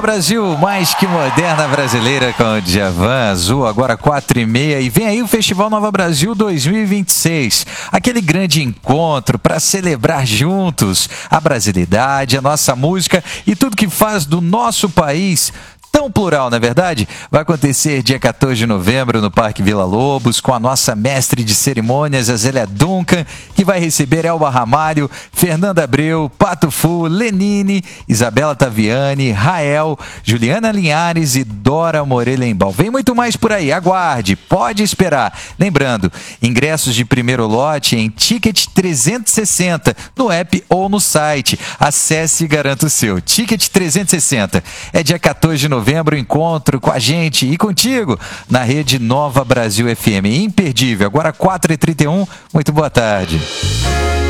Nova Brasil, mais que moderna brasileira com o Djavan Azul, agora 4h30. E vem aí o Festival Nova Brasil 2026. Aquele grande encontro para celebrar juntos a brasilidade, a nossa música e tudo que faz do nosso país tão plural, não é verdade? Vai acontecer dia 14 de novembro no Parque Vila Lobos com a nossa mestre de cerimônias, a Zélia Duncan, que vai receber Elba Ramalho, Fernanda Abreu, Pato Fu, Lenine, Isabela Taviani, Rael, Juliana Linhares e Dora Morelenbaum. Vem muito mais por aí, aguarde, pode esperar. Lembrando, ingressos de primeiro lote em Ticket 360 no app ou no site. Acesse e garanta o seu. Ticket 360. É dia 14 de novembro, encontro com a gente e contigo na rede Nova Brasil FM. Imperdível. Agora 4h31. Muito boa tarde.